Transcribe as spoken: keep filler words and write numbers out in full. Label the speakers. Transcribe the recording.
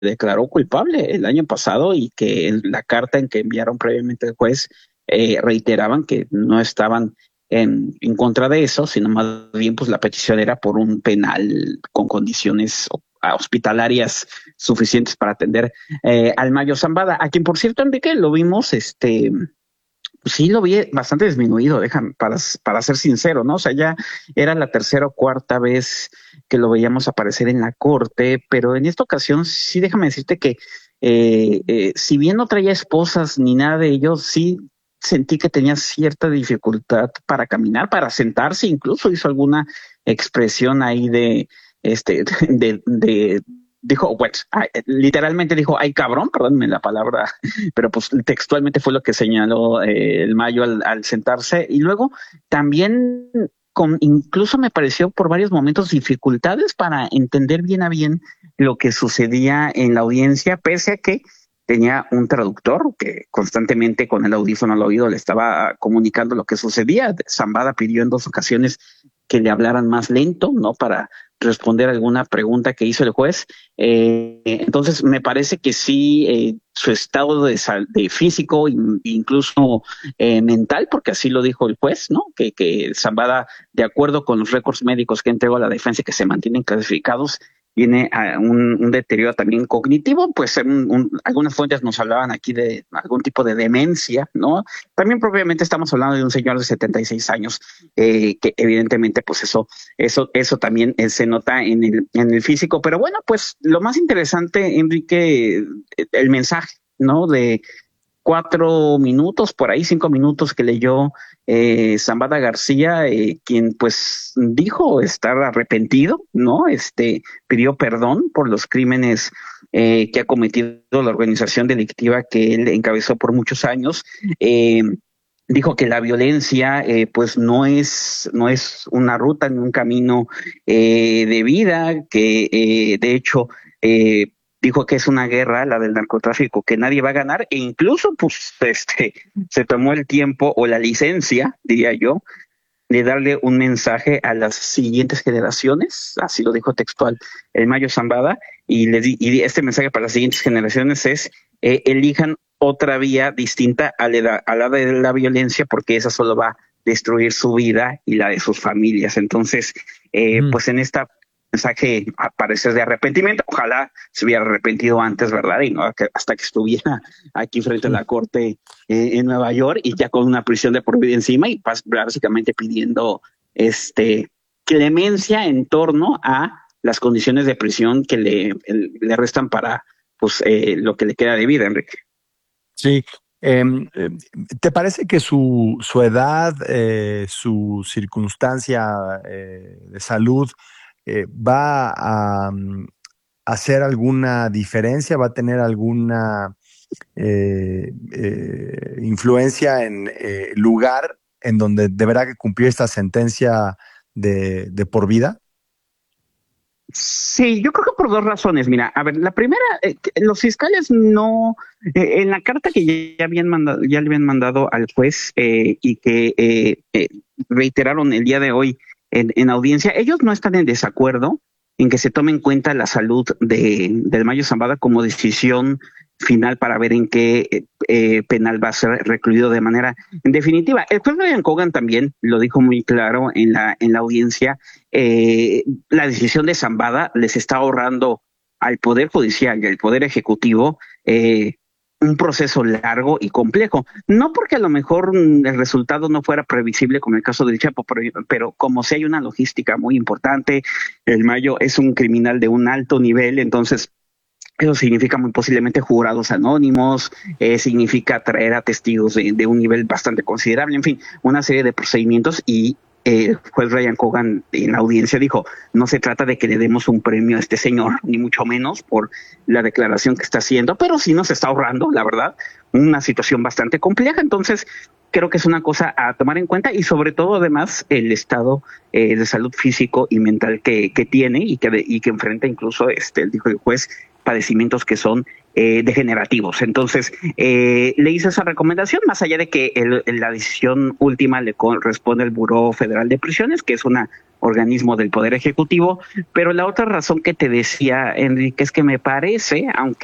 Speaker 1: declaró culpable el año pasado y que en la carta en que enviaron previamente al juez eh, reiteraban que no estaban en, en contra de eso, sino más bien pues la petición era por un penal con condiciones hospitalarias suficientes para atender eh, al Mayo Zambada, a quien por cierto, Enrique, lo vimos este pues sí lo vi bastante disminuido, déjame, para, para ser sincero, ¿no? O sea, ya era la tercera o cuarta vez que lo veíamos aparecer en la corte, pero en esta ocasión sí déjame decirte que eh, eh, si bien no traía esposas ni nada de ello, sí sentí que tenía cierta dificultad para caminar, para sentarse, incluso hizo alguna expresión ahí de, este, de, de dijo, pues, literalmente dijo, ay cabrón, perdónme la palabra, pero pues textualmente fue lo que señaló eh, el Mayo al, al sentarse. Y luego también con, incluso me pareció por varios momentos dificultades para entender bien a bien lo que sucedía en la audiencia, pese a que tenía un traductor que constantemente con el audífono al oído le estaba comunicando lo que sucedía. Zambada pidió en dos ocasiones que le hablaran más lento, ¿no? Para responder alguna pregunta que hizo el juez. Eh, entonces, me parece que sí, eh, su estado de, de físico, incluso eh, mental, porque así lo dijo el juez, ¿no? Que, que Zambada, de acuerdo con los récords médicos que entregó a la defensa y que se mantienen clasificados, tiene uh, un, un deterioro también cognitivo, pues un, un, algunas fuentes nos hablaban aquí de algún tipo de demencia, ¿no? También propiamente estamos hablando de un señor de setenta y seis años, eh, que evidentemente pues eso, eso, eso también eh, se nota en el, en el físico, pero bueno, pues lo más interesante, Enrique, el mensaje, ¿no? De cuatro minutos, por ahí cinco minutos que leyó eh, Zambada García, eh, quien pues dijo estar arrepentido, ¿no? Este pidió perdón por los crímenes eh, que ha cometido la organización delictiva que él encabezó por muchos años. Eh, dijo que la violencia eh, pues no es no es una ruta ni un camino eh, de vida, que eh, de hecho eh, dijo que es una guerra, la del narcotráfico, que nadie va a ganar, e incluso pues este se tomó el tiempo o la licencia, diría yo, de darle un mensaje a las siguientes generaciones, así lo dijo textual el Mayo Zambada, y, le di, y este mensaje para las siguientes generaciones es eh, elijan otra vía distinta a la, a la de la violencia, porque esa solo va a destruir su vida y la de sus familias. Entonces, eh, mm. pues en esta mensaje aparece de arrepentimiento, ojalá se hubiera arrepentido antes, ¿verdad? Y no hasta que estuviera aquí frente a la corte eh, en Nueva York y ya con una prisión de por vida encima y básicamente pidiendo este clemencia en torno a las condiciones de prisión que le, le restan para pues eh, lo que le queda de vida, Enrique.
Speaker 2: Sí. Eh, ¿Te parece que su, su edad, eh, su circunstancia eh, de salud Eh, va a, a hacer alguna diferencia, va a tener alguna eh, eh, influencia en el eh, lugar en donde deberá cumplir esta sentencia de, de por vida?
Speaker 1: Sí, yo creo que por dos razones. Mira, a ver, la primera, eh, los fiscales no, eh, en la carta que ya habían mandado, ya le habían mandado al juez eh, y que eh, eh, reiteraron el día de hoy en, en audiencia, ellos no están en desacuerdo en que se tome en cuenta la salud de, del Mayo Zambada como decisión final para ver en qué eh, penal va a ser recluido de manera definitiva. El juez Ryan Cogan también lo dijo muy claro en la, en la audiencia. Eh, la decisión de Zambada les está ahorrando al Poder Judicial y al Poder Ejecutivo eh, un proceso largo y complejo. No porque a lo mejor el resultado no fuera previsible como el caso del Chapo, pero, pero como si hay una logística muy importante, el Mayo es un criminal de un alto nivel, entonces eso significa muy posiblemente jurados anónimos, eh, significa traer a testigos de, de un nivel bastante considerable, en fin, una serie de procedimientos y el juez Ryan Cogan en la audiencia dijo, no se trata de que le demos un premio a este señor, ni mucho menos por la declaración que está haciendo, pero sí nos está ahorrando, la verdad, una situación bastante compleja. Entonces, creo que es una cosa a tomar en cuenta y sobre todo, además, el estado eh, de salud físico y mental que, que tiene y que, y que enfrenta incluso, este, dijo el juez, padecimientos que son eh, degenerativos. Entonces, eh, le hice esa recomendación, más allá de que el, la decisión última le corresponde al Buró Federal de Prisiones, que es un organismo del Poder Ejecutivo, pero la otra razón que te decía, Enrique, es que me parece, aunque